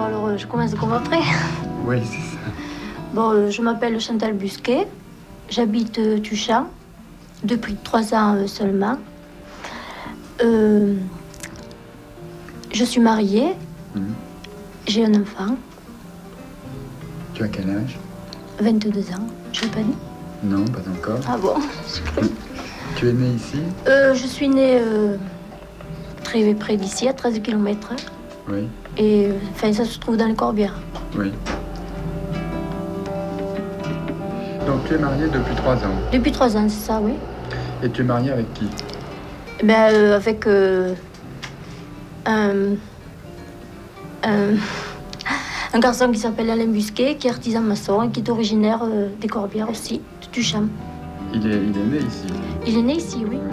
Bon, alors, je commence comme après. Oui, c'est ça. Bon, je m'appelle Chantal Busquet. J'habite Tuchan depuis 3 ans seulement. Je suis mariée. J'ai un enfant. Tu as quel âge? 22 ans. Je l'ai pas dit? Non, pas encore. Ah bon? Tu es née ici? Je suis née très près d'ici, à 13 km. Oui. Et enfin, ça se trouve dans les Corbières. Oui. Donc tu es mariée depuis 3 ans? Depuis 3 ans, c'est ça, oui. Et tu es mariée avec qui? Avec un garçon qui s'appelle Alain Busquet, qui est artisan maçon et qui est originaire des Corbières aussi, de Tuchan. Il est né ici? Il est né ici, oui.